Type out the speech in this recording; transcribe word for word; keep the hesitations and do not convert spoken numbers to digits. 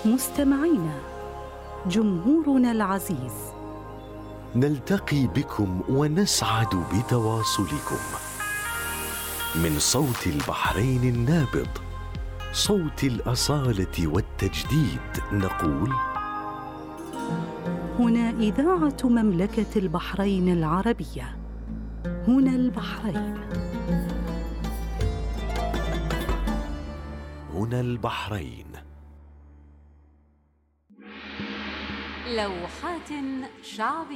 مستمعينا، جمهورنا العزيز، نلتقي بكم ونسعد بتواصلكم من صوت البحرين النابض، صوت الأصالة والتجديد، نقول: هنا إذاعة مملكة البحرين العربية، هنا البحرين، هنا البحرين. لوحات شعبية.